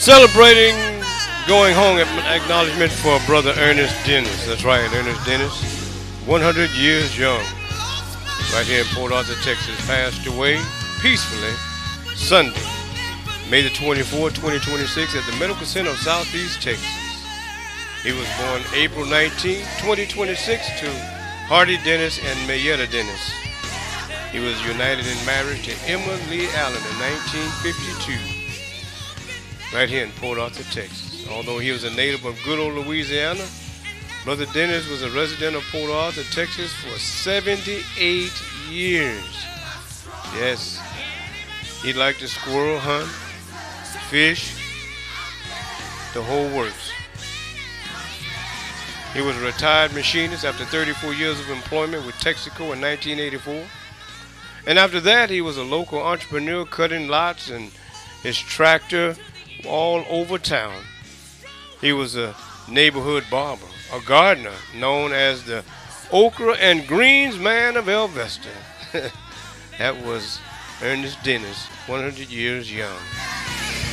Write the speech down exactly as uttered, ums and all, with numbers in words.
Celebrating going home acknowledgement for brother Ernest Dennis. That's right, Ernest Dennis, one hundred years young, right here in Port Arthur, Texas, passed away peacefully Sunday, May the twenty-fourth, twenty twenty-six, at the Medical Center of Southeast Texas. He was born April nineteenth, twenty twenty-six to Hardy Dennis and Mayetta Dennis. He was united in marriage to Emma Lee Allen in nineteen fifty-two, right here in Port Arthur, Texas. Although he was a native of good old Louisiana, Brother Dennis was a resident of Port Arthur, Texas for seventy-eight years. Yes, he liked to squirrel hunt, fish, the whole works. He was a retired machinist after thirty-four years of employment with Texaco in nineteen eighty-four. And after that, he was a local entrepreneur cutting lots and his tractor all over town. He was a neighborhood barber, a gardener known as the Okra and Greens Man of El Vesta. That was Ernest Dennis, one hundred years young.